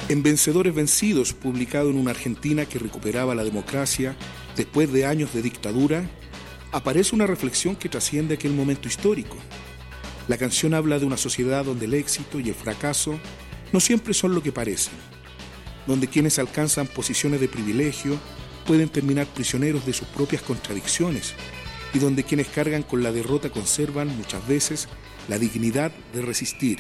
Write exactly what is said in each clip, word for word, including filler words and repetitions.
En Vencedores Vencidos, publicado en una Argentina que recuperaba la democracia después de años de dictadura, aparece una reflexión que trasciende aquel momento histórico. La canción habla de una sociedad donde el éxito y el fracaso no siempre son lo que parecen, donde quienes alcanzan posiciones de privilegio pueden terminar prisioneros de sus propias contradicciones y donde quienes cargan con la derrota conservan muchas veces la dignidad de resistir.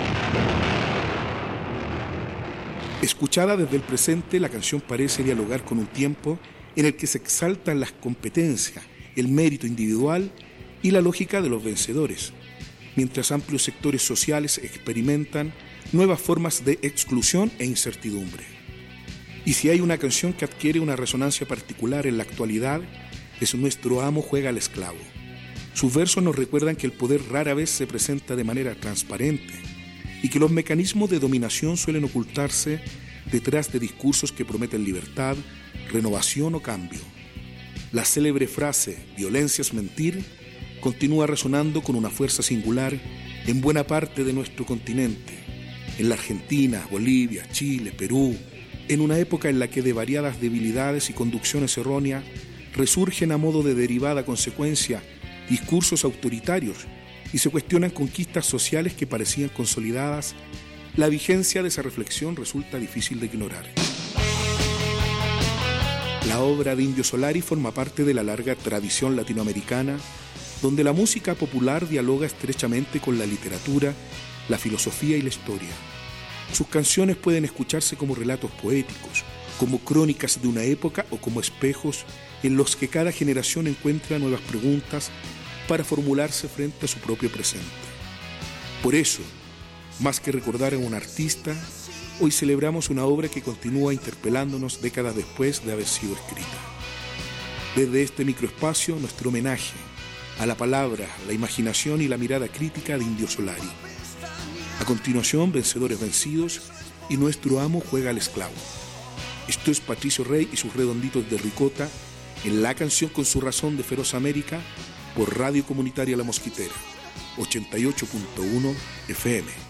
Escuchada desde el presente, la canción parece dialogar con un tiempo en el que se exaltan las competencias, el mérito individual y la lógica de los vencedores, mientras amplios sectores sociales experimentan nuevas formas de exclusión e incertidumbre. Y si hay una canción que adquiere una resonancia particular en la actualidad, es Nuestro amo juega al esclavo. Sus versos nos recuerdan que el poder rara vez se presenta de manera transparente y que los mecanismos de dominación suelen ocultarse detrás de discursos que prometen libertad, renovación o cambio. La célebre frase «violencia es mentir» continúa resonando con una fuerza singular en buena parte de nuestro continente, en la Argentina, Bolivia, Chile, Perú, en una época en la que de variadas debilidades y conducciones erróneas resurgen a modo de derivada consecuencia discursos autoritarios y se cuestionan conquistas sociales que parecían consolidadas. La vigencia de esa reflexión resulta difícil de ignorar. La obra de Indio Solari forma parte de la larga tradición latinoamericana, donde la música popular dialoga estrechamente con la literatura, la filosofía y la historia. Sus canciones pueden escucharse como relatos poéticos, como crónicas de una época o como espejos en los que cada generación encuentra nuevas preguntas para formularse frente a su propio presente. Por eso, más que recordar a un artista, hoy celebramos una obra que continúa interpelándonos décadas después de haber sido escrita. Desde este microespacio, nuestro homenaje a la palabra, la imaginación y la mirada crítica de Indio Solari. A continuación, Vencedores Vencidos y Nuestro amo juega al esclavo. Esto es Patricio Rey y sus redonditos de ricota en La canción con su razón de Feroz América por Radio Comunitaria La Mosquitera, ochenta y ocho punto uno F M.